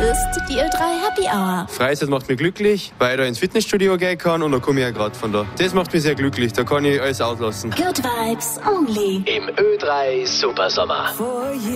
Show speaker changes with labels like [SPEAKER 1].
[SPEAKER 1] ist die Ö3 Happy Hour.
[SPEAKER 2] Freizeit macht mich glücklich, weil ich da ins Fitnessstudio gehen kann und da komme ich ja gerade von da. Das macht mich sehr glücklich, da kann ich alles auslassen.
[SPEAKER 1] Good Vibes only.
[SPEAKER 3] Im Ö3 Supersommer.